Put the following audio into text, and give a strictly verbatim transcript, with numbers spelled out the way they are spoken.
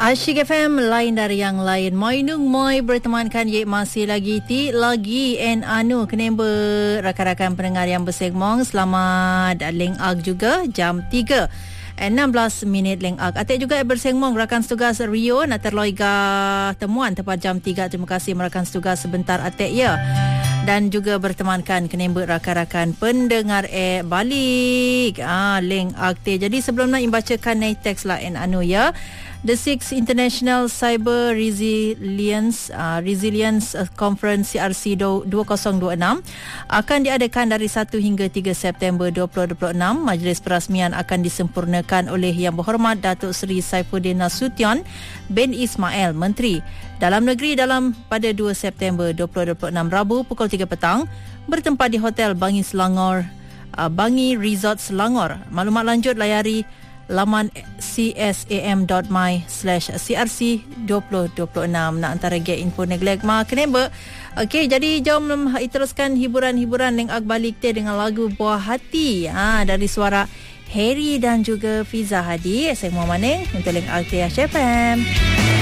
Asyik F M, lain dari yang lain. Moi nung moi bertemankan ye masih lagi ti lagi en anu kenember rakan-rakan pendengar yang bersegmong. Selamat leng ag juga jam tiga enam belas minit leng ag. Atik juga bersegmong rakan setugas Rio nak terloiga temuan tepat jam tiga. Terima kasih merakan setugas sebentar atik ya. Dan juga bertemankan kenember rakan-rakan pendengar eh balik ah leng akte. Jadi sebelum nak membacakan naik teks lah en anu ya. The sixth International Cyber Resilience uh, Resilience Conference C R C dua ribu dua puluh enam akan diadakan dari satu hingga tiga September dua ribu dua puluh enam. Majlis perasmian akan disempurnakan oleh Yang Berhormat Datuk Seri Saifuddin Nasution bin Ismail, Menteri Dalam Negeri dalam pada dua September dua ribu dua puluh enam, Rabu pukul tiga petang bertempat di Hotel Bangi Selangor, uh, Bangi Resort Selangor. Maklumat lanjut layari laman csam.my slash crc dua ribu dua puluh enam. Nak antara get info neglect ma kenapa. Okey, jadi jom teruskan hiburan-hiburan yang ag balik te dengan lagu Buah Hati ha, dari suara Harry dan juga Fiza Hadi. Saya Muhammad Maning untuk link Altea F M.